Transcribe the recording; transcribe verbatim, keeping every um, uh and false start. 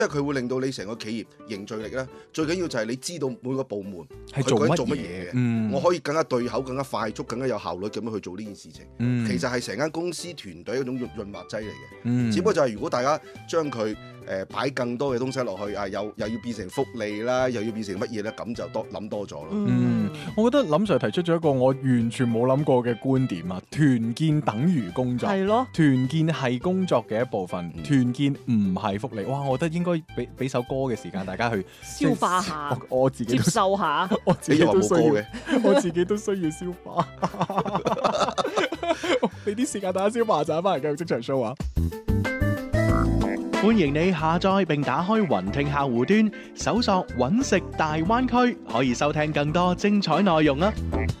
因為佢會令到你成個企業凝聚力咧。最緊要就係你知道每個部門係做乜做乜嘢嘅， 嗯、 我可以更加對口、更加快速、更加有效率咁樣去做呢件事情。 嗯、 其實係成間公司團隊一種潤潤滑劑嚟嘅。 嗯、 只不過就係如果大家將佢誒擺更多嘅東西落去啊，又又要變成福利啦，又要變成乜嘢咧，咁就多諗多咗咯。 嗯，我覺得林 Sir 提出咗一個我完全冇諗過嘅觀點啊！團建等於工作， 係咯， 團建係工作嘅一部分， 嗯、 團建唔係福利。哇！我覺得應該俾俾首歌嘅時間大家去消化下， 我，我自己接受下， 我自己都需要嘅， 我自己都需要消化。俾啲時間大家消化下，翻嚟繼續職場 show 啊！ 歡迎你下載並打開雲聽客戶端，搜索揾食大灣區，可以收聽更多精彩內容啊！